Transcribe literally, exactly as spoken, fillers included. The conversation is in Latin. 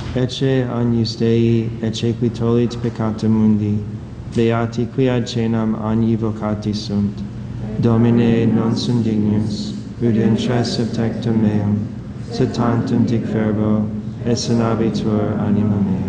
ecce agnus Dei, ecce qui tollit peccata mundi, beati qui ad cenam agni vocati sunt. Domine, non sum dignus, ut intra subtectum meum, sed tantum dic verbo, et sanabitur anima mea.